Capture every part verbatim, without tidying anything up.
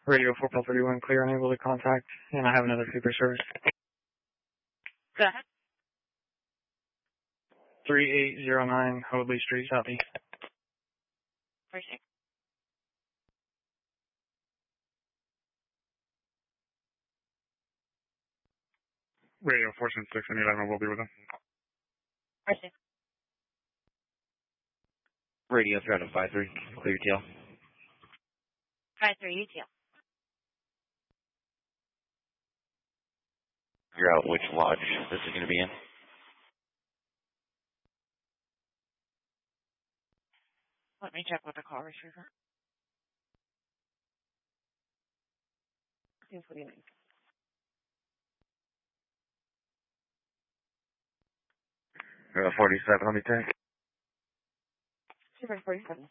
Radio four Pal thirty-one, clear, unable to contact, and I have another super service. Go ahead. three eight zero nine Hoadley Street, Southeast. Appreciate it. Radio four seven six, any eleven will be with them. Appreciate it. Radio three out of five three, clear T L. five three U T L. Figure out which lodge this is going to be in. Let me check with the call receiver. What do you mean? Uh, forty-seven, let me take. Super forty-seven.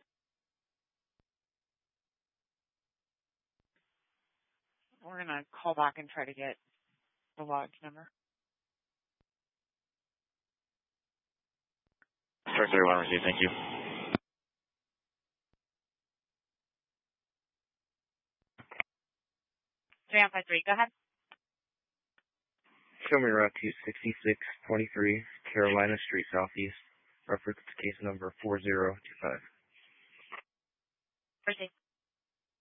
We're going to call back and try to get the lodge number. Star thirty-one received, thank you. three one five three, go ahead. Show me route to sixty-six twenty-three, Carolina Street, Southeast. Reference case number four zero two five. Proceed.